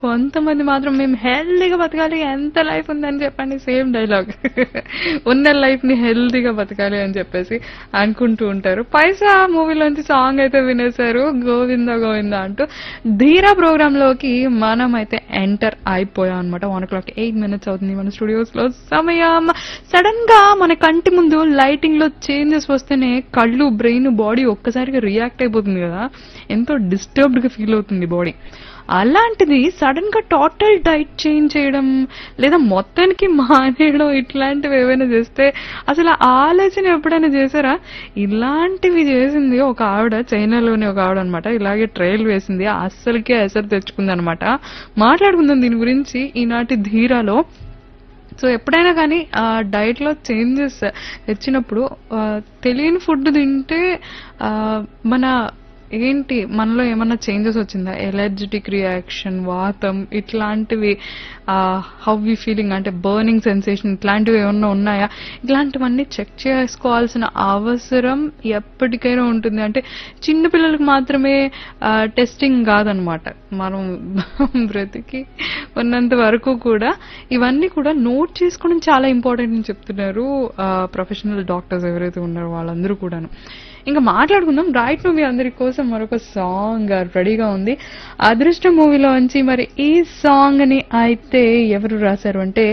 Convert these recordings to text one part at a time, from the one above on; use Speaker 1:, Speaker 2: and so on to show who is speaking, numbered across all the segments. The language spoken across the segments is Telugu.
Speaker 1: కొంతమంది మాత్రం మేము హెల్దీగా బతకాలి, ఎంత లైఫ్ ఉందని చెప్పండి, సేమ్ డైలాగ్. ఉన్న లైఫ్ ని హెల్దీగా బతకాలి అని చెప్పేసి అనుకుంటూ ఉంటారు. పైసా మూవీలోంచి సాంగ్ అయితే వినేశారు, గోవింద గోవింద అంటూ. ధీరా ప్రోగ్రామ్ లోకి మనం అయితే ఎంటర్ అయిపోయాం అనమాట. 1:08 అవుతుంది మన స్టూడియోస్ లో సమయం. సడన్ గా మన కంటి ముందు లైటింగ్ లో చేంజెస్ వస్తేనే కళ్ళు, బ్రెయిన్, బాడీ ఒక్కసారిగా రియాక్ట్ అయిపోతుంది కదా, ఎంతో డిస్టర్బ్డ్ గా ఫీల్ అవుతుంది బాడీ. అలాంటిది సడన్ గా టోటల్ డైట్ చేంజ్ చేయడం లేదా మొత్తానికి మానేయడం ఇట్లాంటివి ఏవైనా చేస్తే అసలు ఆ ఆలోచన ఎప్పుడైనా చేశారా? ఇలాంటివి చేసింది ఒక ఆవిడ, చైనాలోని ఒక ఆవిడ అనమాట. ఇలాగే ట్రయల్ వేసింది, అస్సలకే ఎసరు తెచ్చుకుంది అనమాట. మాట్లాడుకుందాం దీని గురించి ఈనాటి ధీరాలో. సో ఎప్పుడైనా కానీ డైట్ లో చేంజెస్ తెచ్చినప్పుడు తెలియని ఫుడ్ తింటే మన ఏంటి మనలో ఏమన్నా చేంజెస్ వచ్చిందా, ఎలర్జిటిక్ రియాక్షన్, వాతం ఇట్లాంటివి, హౌ వి ఫీలింగ్ అంటే బర్నింగ్ సెన్సేషన్ ఇట్లాంటివి ఏమన్నా ఉన్నాయా, ఇట్లాంటివన్నీ చెక్ చేసుకోవాల్సిన అవసరం ఎప్పటికైనా ఉంటుంది. అంటే చిన్నపిల్లలకు మాత్రమే టెస్టింగ్ కాదనమాట, మనం బ్రతికి ఉన్నంత వరకు కూడా ఇవన్నీ కూడా నోట్ చేసుకోవడం చాలా ఇంపార్టెంట్ అని చెప్తున్నారు ప్రొఫెషనల్ డాక్టర్స్ ఎవరైతే ఉన్నారో వాళ్ళందరూ కూడాను. ఇంకా మాట్లాడుకుందాం. రైట్ మూవీ అందరి కోసం మరొక సాంగ్ రెడీగా ఉంది, అదృష్టం మూవీలోంచి. మరి ఈ సాంగ్ ని అయితే ఎవరు రాశారు అంటే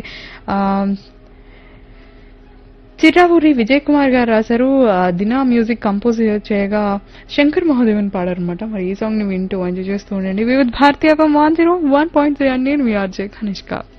Speaker 1: చిరావూరి విజయ్ కుమార్ గారు రాశారు. దినా మ్యూజిక్ కంపోజ్ చేయగా శంకర్ మహాదేవన్ పాడారనమాట. మరి ఈ సాంగ్ ని వింటూ ఎంజాయ్ చేస్తూ ఉండండి. వివిధ భారతీయ 101.3 నేను మీ ఆర్జే కనిష్క.